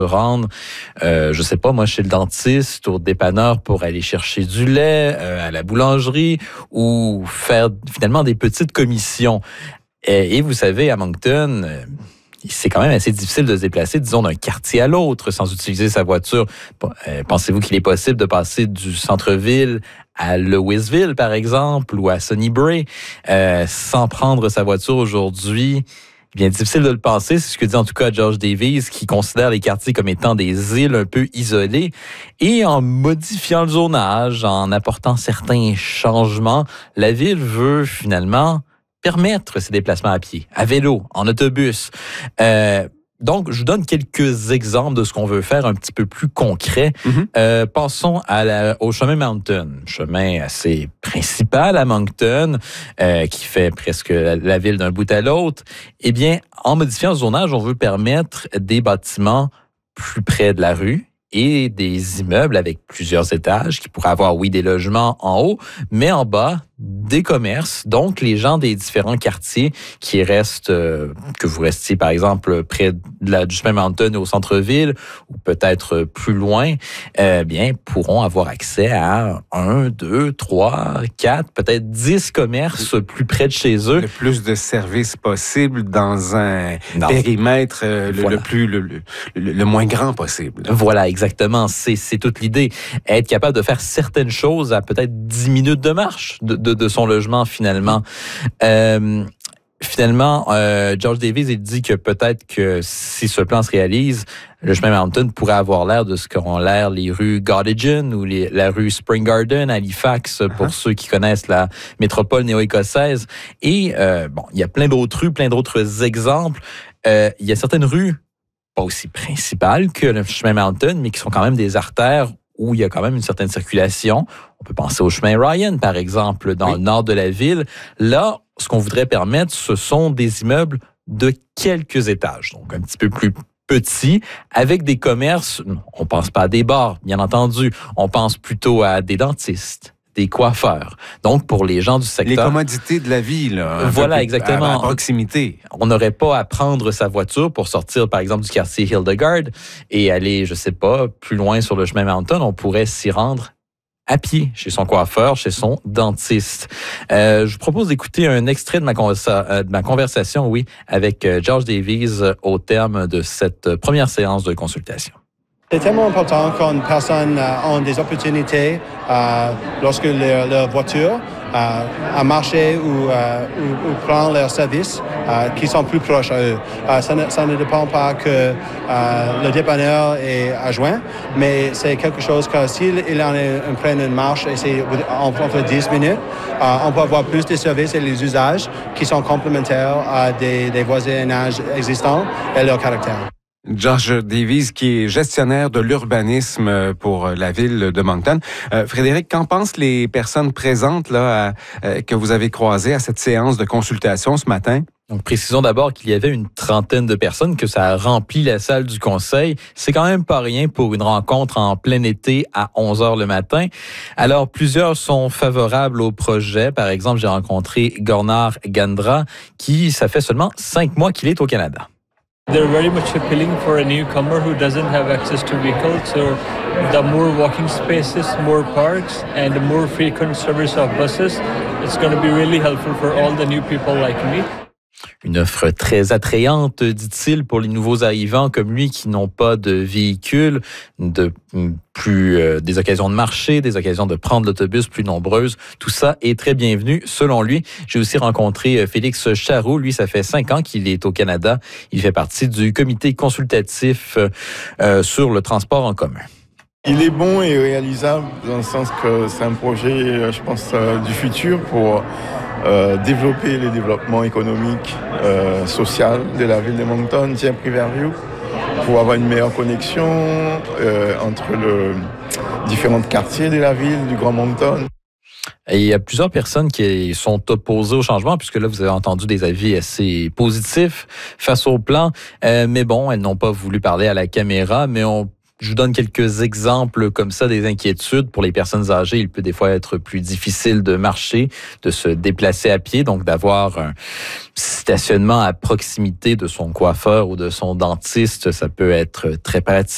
rendre, je sais pas, moi, chez le dentiste, au dépanneur pour aller chercher du lait, à la boulangerie ou faire finalement des petites commissions. Et vous savez, à Moncton, c'est quand même assez difficile de se déplacer, disons, d'un quartier à l'autre sans utiliser sa voiture. Pensez-vous qu'il est possible de passer du centre-ville à Louisville, par exemple, ou à Sunnybrae, sans prendre sa voiture aujourd'hui? Bien difficile de le penser, c'est ce que dit en tout cas George Davies, qui considère les quartiers comme étant des îles un peu isolées. Et en modifiant le zonage, en apportant certains changements, la ville veut finalement permettre ces déplacements à pied, à vélo, en autobus. Donc, je vous donne quelques exemples de ce qu'on veut faire un petit peu plus concret. Passons au chemin Mountain, chemin assez principal à Moncton, qui fait presque la ville d'un bout à l'autre. Eh bien, en modifiant le zonage, on veut permettre des bâtiments plus près de la rue et des immeubles avec plusieurs étages qui pourraient avoir, oui, des logements en haut, mais en bas, des commerces. Donc, les gens des différents quartiers qui restent, que vous restiez, par exemple, près du chemin Mountain au centre-ville ou peut-être plus loin, bien, pourront avoir accès à 1, 2, 3, 4, peut-être 10 commerces plus près de chez eux. Le plus de services possible dans un périmètre le moins grand possible. Voilà, exactement. C'est toute l'idée. Être capable de faire certaines choses à peut-être 10 minutes de marche de son logement, finalement. George Davies, il dit que peut-être que si ce plan se réalise, le chemin Mountain pourrait avoir l'air de ce qu'ont l'air les rues Gottingen ou la rue Spring Garden à Halifax, pour ceux qui connaissent la métropole néo-écossaise. Et il y a plein d'autres rues, plein d'autres exemples. Il y a certaines rues, pas aussi principales que le chemin Mountain, mais qui sont quand même des artères où il y a quand même une certaine circulation. On peut penser au chemin Ryan, par exemple, dans le nord de la ville. Là, ce qu'on voudrait permettre, ce sont des immeubles de quelques étages, donc un petit peu plus petits, avec des commerces. On pense pas à des bars, bien entendu. On pense plutôt à des dentistes, des coiffeurs. Donc, pour les gens du secteur... Les commodités de la vie, là. Voilà, exactement. À proximité. On n'aurait pas à prendre sa voiture pour sortir, par exemple, du quartier Hildegard et aller, je sais pas, plus loin sur le chemin Mountain. On pourrait s'y rendre à pied, chez son coiffeur, chez son dentiste. Je vous propose d'écouter un extrait de ma conversation, oui, avec George Davies au terme de cette première séance de consultation. C'est tellement important qu'une personne ait des opportunités lorsque leur voiture à marcher ou prendre leurs services qui sont plus proches à eux. Ça ne dépend pas que le dépanneur est adjoint, mais c'est quelque chose que s'il en prend une marche et c'est entre 10 minutes, on peut avoir plus de services et les usages qui sont complémentaires à des voisinages existants et leur caractère. George Davies, qui est gestionnaire de l'urbanisme pour la ville de Moncton. Frédéric, qu'en pensent les personnes présentes là, que vous avez croisées à cette séance de consultation ce matin? Donc, précisons d'abord qu'il y avait une trentaine de personnes, que ça a rempli la salle du conseil. C'est quand même pas rien pour une rencontre en plein été à 11h le matin. Alors, plusieurs sont favorables au projet. Par exemple, j'ai rencontré Gornar Gandra, qui, ça fait seulement 5 mois qu'il est au Canada. They're very much appealing for a newcomer who doesn't have access to vehicles. So the more walking spaces, more parks, and the more frequent service of buses, it's going to be really helpful for all the new people like me. Une offre très attrayante, dit-il, pour les nouveaux arrivants comme lui qui n'ont pas de véhicule, des occasions de marcher, des occasions de prendre l'autobus plus nombreuses. Tout ça est très bienvenu, selon lui. J'ai aussi rencontré Félix Charroux. Lui, ça fait 5 ans qu'il est au Canada. Il fait partie du comité consultatif sur le transport en commun. Il est bon et réalisable dans le sens que c'est un projet, je pense, du futur pour développer le développement économique, social de la ville de Moncton, Riverview, pour avoir une meilleure connexion entre les différents quartiers de la ville, du Grand Moncton. Et il y a plusieurs personnes qui sont opposées au changement, puisque là, vous avez entendu des avis assez positifs face au plan. Mais bon, elles n'ont pas voulu parler à la caméra, mais je vous donne quelques exemples comme ça, des inquiétudes. Pour les personnes âgées, il peut des fois être plus difficile de marcher, de se déplacer à pied, donc d'avoir un stationnement à proximité de son coiffeur ou de son dentiste, ça peut être très pratique.